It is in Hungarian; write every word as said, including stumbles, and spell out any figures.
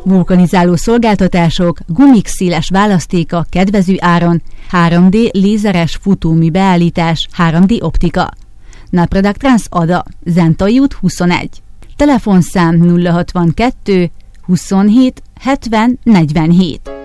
vulkanizáló szolgáltatások, gumik széles választéka kedvező áron, három dé lézeres futómű beállítás, három dé optika. Naproductrans Ada, Zentai út huszonegy. Telefonszám nulla hatvankettő huszonhét hetven negyvenhét.